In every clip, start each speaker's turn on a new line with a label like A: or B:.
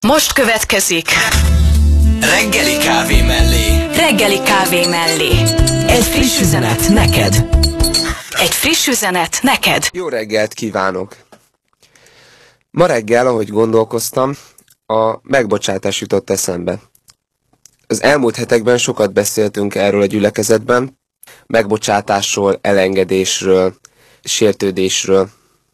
A: Most következik
B: Reggeli kávé mellé.
A: Reggeli kávé mellé. Egy friss üzenet neked. Egy friss üzenet neked.
C: Jó reggelt kívánok! Ma reggel, ahogy gondolkoztam, a megbocsátás jutott eszembe. Az elmúlt hetekben sokat beszéltünk erről a gyülekezetben, megbocsátásról, elengedésről, sértődésről.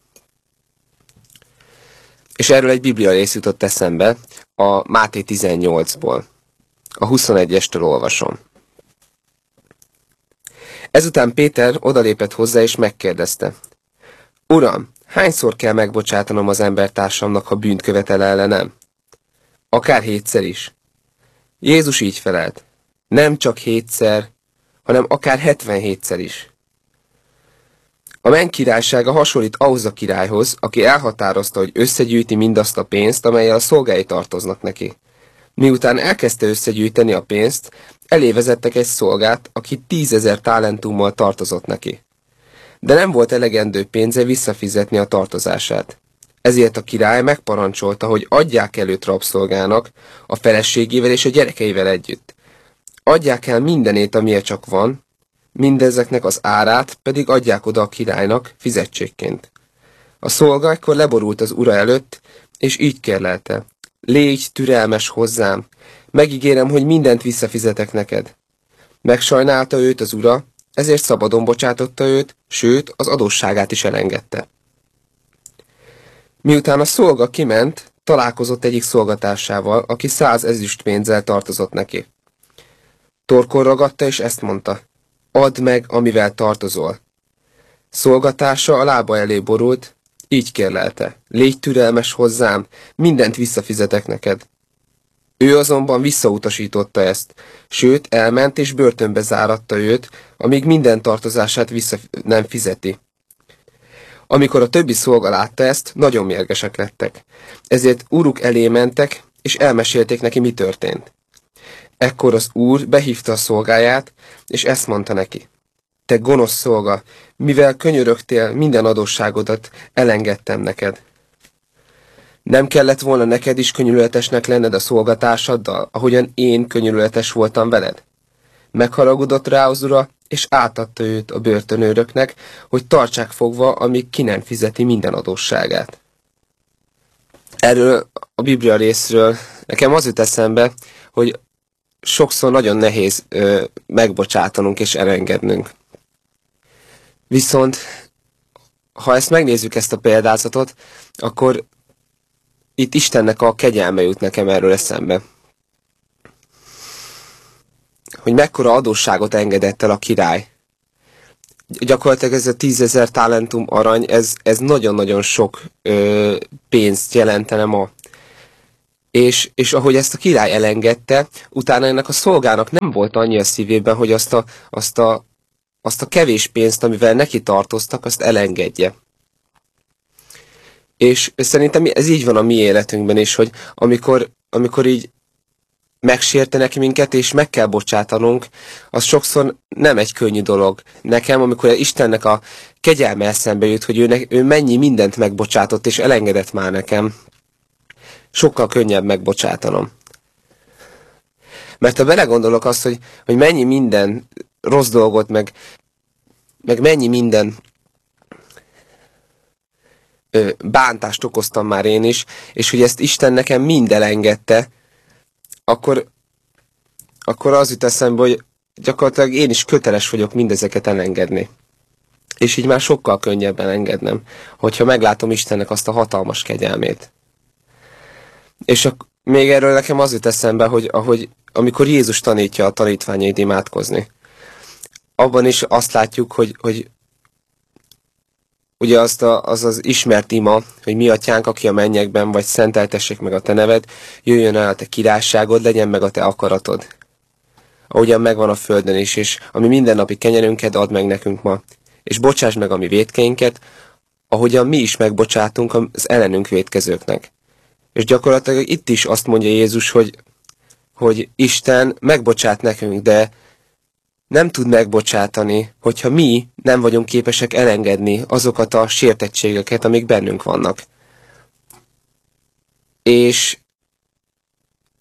C: És erről egy biblia rész jutott eszembe, a Máté 18-ból. A 21-estől olvasom. Ezután Péter odalépett hozzá és megkérdezte: Uram, hányszor kell megbocsátanom az embertársamnak, ha bűnt követel ellenem? Akár 7-szer is. Jézus így felelt: nem csak 7-szer, hanem akár 77-szer is. A menny királysága hasonlít ahhoz a királyhoz, aki elhatározta, hogy összegyűjti mindazt a pénzt, amellyel a szolgái tartoznak neki. Miután elkezdte összegyűjteni a pénzt, elé vezettek egy szolgát, aki 10 000 talentummal tartozott neki. De nem volt elegendő pénze visszafizetni a tartozását. Ezért a király megparancsolta, hogy adják el őt rabszolgának, a feleségével és a gyerekeivel együtt. Adják el mindenét, amilyen csak van, mindezeknek az árát pedig adják oda a királynak fizetségként. A szolga ekkor leborult az ura előtt, és így kérlelte: légy türelmes hozzám, megígérem, hogy mindent visszafizetek neked. Megsajnálta őt az ura, ezért szabadon bocsátotta őt, sőt, az adósságát is elengedte. Miután a szolga kiment, találkozott egyik szolgatársával, aki 100 ezüstpénzzel tartozott neki. Torkon ragadta, és ezt mondta: add meg, amivel tartozol. Szolgatársa a lába elé borult, így kérlelte: légy türelmes hozzám, mindent visszafizetek neked. Ő azonban visszautasította ezt, sőt, elment és börtönbe záratta őt, amíg minden tartozását vissza nem fizeti. Amikor a többi szolga látta ezt, nagyon mérgesek lettek. Ezért úruk elé mentek, és elmesélték neki, mi történt. Ekkor az úr behívta a szolgáját, és ezt mondta neki: te gonosz szolga, mivel könyörögtél, minden adósságodat elengedtem neked. Nem kellett volna neked is könyörületesnek lenned a szolgatársaddal, ahogyan én könyörületes voltam veled? Megharagudott rá az ura, és átadta őt a börtönőröknek, hogy tartsák fogva, amíg ki nem fizeti minden adósságát. Erről a biblia részről nekem az jut eszembe, hogy sokszor nagyon nehéz megbocsátanunk és elengednünk. Viszont, ha ezt megnézzük, ezt a példázatot, akkor itt Istennek a kegyelme jut nekem erről eszembe. Hogy mekkora adósságot engedett el a király. Gyakorlatilag ez a 10 000 talentum arany, ez nagyon-nagyon sok pénzt jelentene ma. És ahogy ezt a király elengedte, utána ennek a szolgának nem volt annyi a szívében, hogy azt a kevés pénzt, amivel neki tartoztak, azt elengedje. És szerintem ez így van a mi életünkben is, hogy amikor így megsértenek minket, és meg kell bocsátanunk, az sokszor nem egy könnyű dolog. Nekem, amikor Istennek a kegyelme eszembe jut, hogy ő mennyi mindent megbocsátott, és elengedett már nekem, sokkal könnyebb megbocsátanom. Mert ha belegondolok azt, hogy mennyi minden rossz dolgot, meg mennyi minden bántást okoztam már én is, és hogy ezt Isten nekem mind elengedte, akkor az jut eszembe, hogy gyakorlatilag én is köteles vagyok mindezeket elengedni. És így már sokkal könnyebben engednem, hogyha meglátom Istennek azt a hatalmas kegyelmét. És még erről nekem az jut eszembe, hogy amikor Jézus tanítja a tanítványait imádkozni, abban is azt látjuk, hogy ugye az ismert ima, hogy mi atyánk, aki a mennyekben vagy, szenteltessék meg a te neved, jöjjön el a te királyságod, legyen meg a te akaratod. Ahogyan megvan a földön is, és ami mindennapi kenyerünket add meg nekünk ma. És bocsásd meg a mi vétkeinket, ahogyan mi is megbocsátunk az ellenünk vétkezőknek. És gyakorlatilag itt is azt mondja Jézus, hogy Isten megbocsát nekünk, de nem tud megbocsátani, hogyha mi nem vagyunk képesek elengedni azokat a sértettségeket, amik bennünk vannak. És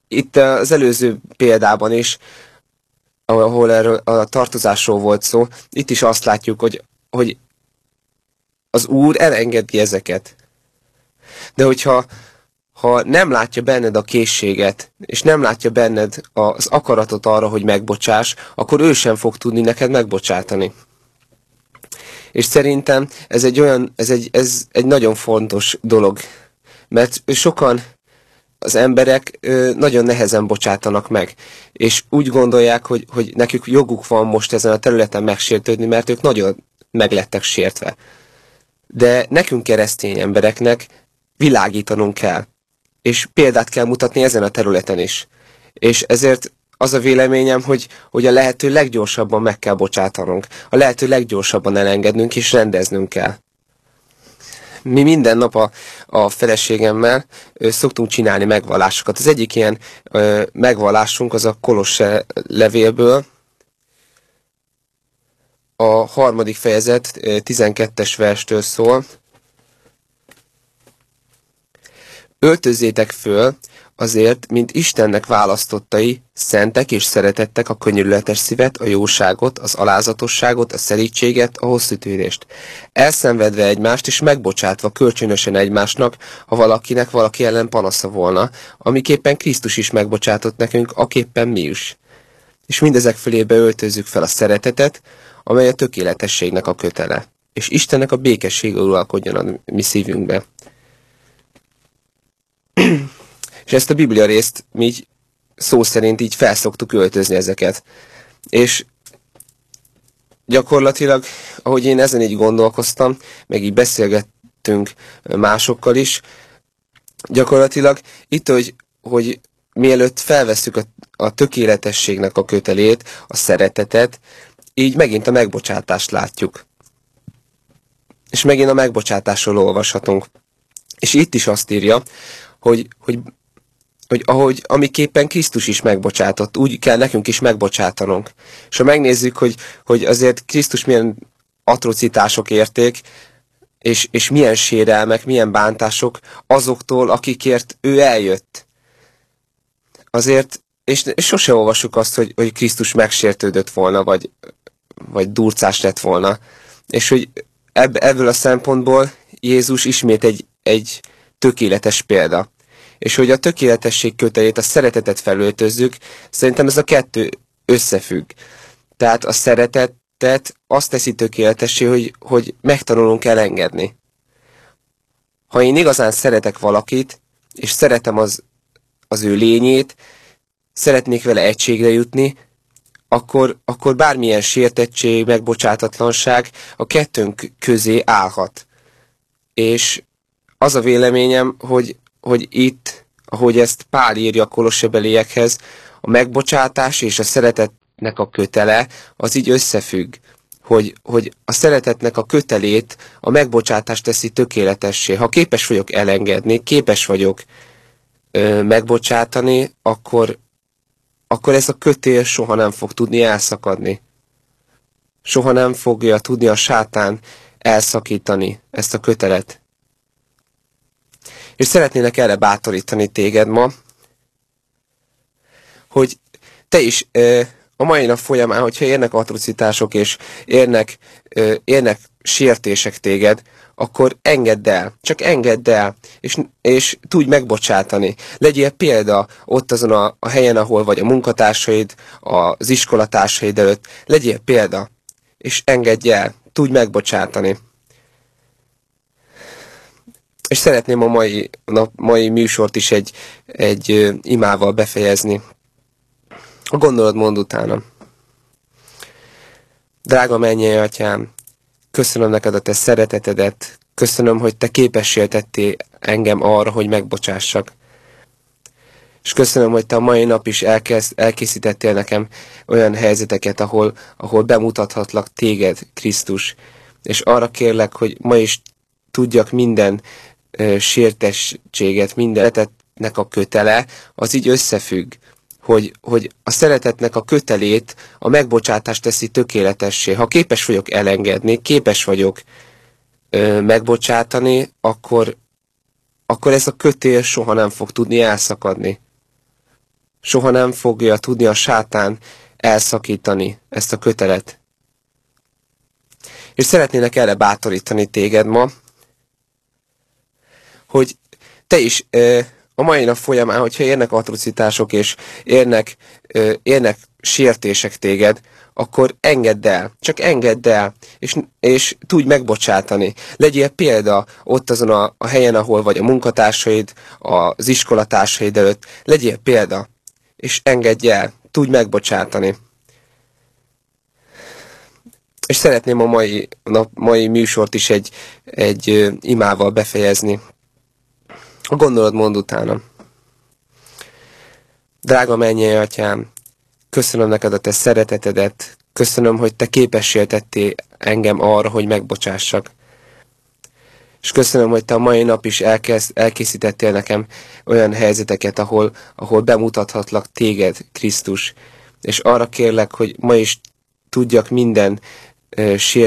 C: itt az előző példában is, ahol erről a tartozásról volt szó, itt is azt látjuk, hogy az Úr elengedi ezeket. De hogyha nem látja benned a készséget, és nem látja benned az akaratot arra, hogy megbocsáss, akkor ő sem fog tudni neked megbocsátani. És szerintem ez egy nagyon fontos dolog, mert sokan az emberek nagyon nehezen bocsátanak meg, és úgy gondolják, hogy nekük joguk van most ezen a területen megsértődni, mert ők nagyon meglettek sértve. De nekünk keresztény embereknek világítanunk kell, és példát kell mutatni ezen a területen is. És ezért az a véleményem, hogy a lehető leggyorsabban meg kell bocsátanunk, a lehető leggyorsabban elengednünk és rendeznünk kell. Mi minden nap a feleségemmel szoktunk csinálni megvallásokat. Az egyik ilyen megvallásunk az a Kolosse levélből, a 3. fejezet 12-es verstől szól. Öltözzétek föl azért, mint Istennek választottai, szentek és szeretettek a könyörületes szívet, a jóságot, az alázatosságot, a szelídséget, a hosszútűrést. Elszenvedve egymást és megbocsátva kölcsönösen egymásnak, ha valakinek valaki ellen panasza volna, amiképpen Krisztus is megbocsátott nekünk, aképpen mi is. És mindezek fölébe öltözzük fel a szeretetet, amely a tökéletességnek a kötele. És Istennek a békessége uralkodjon a mi szívünkbe. És ezt a Biblia részt mi így szó szerint így felszoktuk öltözni ezeket. És gyakorlatilag, ahogy én ezen így gondolkoztam, meg így beszélgettünk másokkal is, gyakorlatilag itt, hogy mielőtt felvesszük a tökéletességnek a kötelét, a szeretetet, így megint a megbocsátást látjuk. És megint a megbocsátásról olvashatunk. És itt is azt írja, hogy ahogy amiképpen Krisztus is megbocsátott, úgy kell nekünk is megbocsátanunk. És ha megnézzük, hogy azért Krisztus milyen atrocitások érték, és milyen sérelmek, milyen bántások azoktól, akikért ő eljött. Azért, és sose olvassuk azt, hogy Krisztus megsértődött volna, vagy durcás lett volna. És hogy ebből a szempontból Jézus ismét egy tökéletes példa. És hogy a tökéletesség kötelét, a szeretetet felöltözzük, szerintem ez a kettő összefügg. Tehát a szeretetet azt teszi tökéletessé, hogy megtanulunk elengedni. Ha én igazán szeretek valakit, és szeretem az ő lényét, szeretnék vele egységre jutni, akkor bármilyen sértettség, megbocsátatlanság a kettőnk közé állhat. És az a véleményem, hogy itt, ahogy ezt Pál írja a kolossebeliekhez, a megbocsátás és a szeretetnek a kötele, az így összefügg, hogy a szeretetnek a kötelét a megbocsátás teszi tökéletessé. Ha képes vagyok elengedni, képes vagyok megbocsátani, akkor ez a kötél soha nem fog tudni elszakadni. Soha nem fogja tudni a sátán elszakítani ezt a kötelet. És szeretnének erre bátorítani téged ma, hogy te is a mai nap folyamán, hogyha érnek atrocitások és érnek sértések téged, akkor engedd el, csak engedd el, és tudj megbocsátani. Legyél példa ott azon a helyen, ahol vagy a munkatársaid, az iskolatársaid előtt. Legyél példa, és engedj el, tudj megbocsátani. És szeretném a mai műsort is egy imával befejezni. A gondolat mond utána. Drága mennyei Atyám, köszönöm neked a te szeretetedet, köszönöm, hogy te képessé tettél engem arra, hogy megbocsássak. És köszönöm, hogy te a mai nap is elkészítettél nekem olyan helyzeteket, ahol bemutathatlak téged, Krisztus. És arra kérlek, hogy ma is tudjak minden sértességet, minden szeretetnek a kötele, az így összefügg, hogy a szeretetnek a kötelét a megbocsátást teszi tökéletessé. Ha képes vagyok elengedni, képes vagyok megbocsátani, akkor ez a kötél soha nem fog tudni elszakadni. Soha nem fogja tudni a sátán elszakítani ezt a kötelet. És szeretnének erre bátorítani téged ma, hogy te is a mai nap folyamán, hogyha érnek atrocitások és érnek sértések téged, akkor engedd el, csak engedd el, és tudj megbocsátani. Legyél példa ott azon a helyen, ahol vagy a munkatársaid, az iskolatársaid előtt. Legyél példa, és engedj el, tudj megbocsátani. És szeretném a mai műsort is egy imával befejezni. A gondolod mond utána. Drága mennyei Atyám, köszönöm neked a te szeretetedet, köszönöm, hogy te képessé tettél engem arra, hogy megbocsássak. És köszönöm, hogy te a mai nap is elkészítettél nekem olyan helyzeteket, ahol bemutathatlak téged, Krisztus. És arra kérlek, hogy ma is tudjak minden